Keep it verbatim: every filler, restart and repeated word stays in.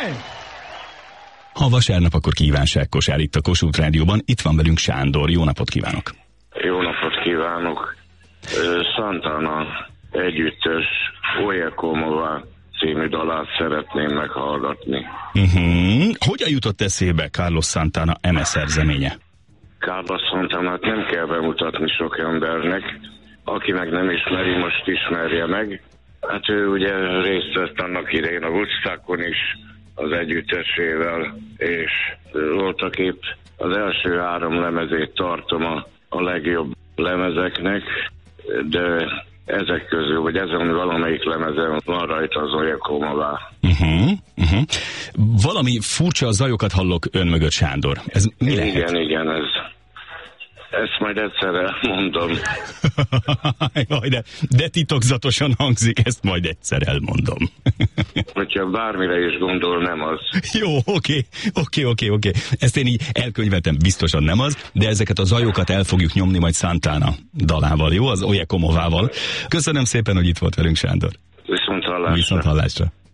Ha vasárnap, akkor kívánság kosár itt a Kossuth Rádióban. Itt van velünk Sándor. Jó napot kívánok! Jó napot kívánok! Santana együttes Oye Como Va című dalát szeretném meghallgatni. Uh-huh. Hogyan jutott eszébe Carlos Santana eme szerzeménye? Carlos Santanát nem kell bemutatni sok embernek, aki meg nem ismeri, most ismerje meg. Hát ő ugye részt vett annak idején a Woodstockon is az együttesével, és voltak épp az első három lemezét tartom a, a legjobb lemezeknek, de ezek közül, vagy ezen valamelyik lemezen van rajta az Oye Como Va. Uh-huh, uh-huh. Valami furcsa zajokat hallok ön mögött, Sándor. Ez mi igen, lehet? Igen, igen, ez. Ezt majd egyszer elmondom. Jaj, de, de titokzatosan hangzik, ezt majd egyszer elmondom. Hogyha bármire is gondol, nem az. Jó, oké, oké, oké, oké. Ezt én így elkönyveltem, biztosan nem az, de ezeket a zajokat el fogjuk nyomni majd Santana dalával, jó? Az Oye Como Va-val. Köszönöm szépen, hogy itt volt velünk, Sándor. Viszont hallásra. Viszont hallásra.